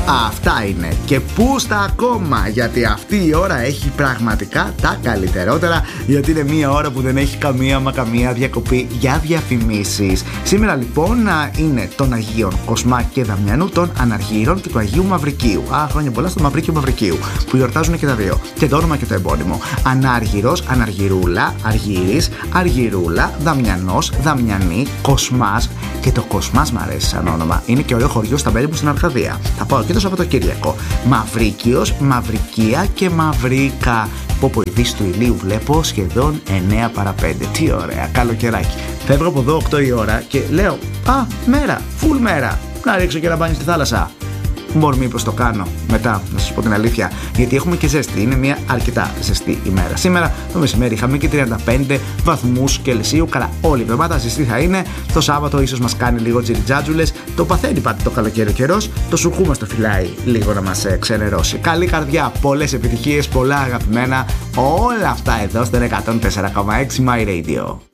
Αυτά είναι. Και πού στα ακόμα, γιατί αυτή η ώρα έχει πραγματικά τα καλύτερότερα, γιατί είναι μια ώρα που δεν έχει καμία διακοπή για διαφημίσεις. Σήμερα λοιπόν είναι των Αγίων Κοσμά και Δαμιανού, των Αναργύρων και του Αγίου Μαυρικίου. Χρόνια πολλά στο Μαυρίκιο Μαυρικίου, που γιορτάζουν και τα δύο. Και το όνομα και το επώνυμο. Ανάργυρος, Αναργυρούλα, Αργύρης, Αργυρούλα, Δαμιανός, Δαμιανή, Κοσμάς. Και το Κοσμάς μ' αρέσει σαν όνομα. Είναι και ωραίο χωριό στα μέρη μου στην Αρκαδία. Θα πάω και το Σαββατοκύριακο. Μαυρίκιος, Μαυρικία και Μαυρίκα. Πω ειδήσεις του ηλίου βλέπω σχεδόν 9 παρα 5. Τι ωραία, καλοκαιράκι. Φεύγω από εδώ 8 η ώρα και λέω μέρα, full μέρα. Να ρίξω και ένα μπάνι στη θάλασσα. Μπορεί μήπως το κάνω μετά, να σας πω την αλήθεια, γιατί έχουμε και ζέστη. Είναι μια αρκετά ζεστή ημέρα. Σήμερα το μεσημέρι είχαμε και 35 βαθμούς Κελσίου. Καλά, όλη η εβδομάδα ζεστή θα είναι. Το Σάββατο ίσως μας κάνει λίγο τζιριτζάτζουλες. Το παθαίνει πάντα το καλοκαίρι ο καιρός. Το σουρκού μας το φυλάει λίγο να μας ξενερώσει. Καλή καρδιά, πολλές επιτυχίες, πολλά αγαπημένα. Όλα αυτά εδώ στο 104,6 My Radio.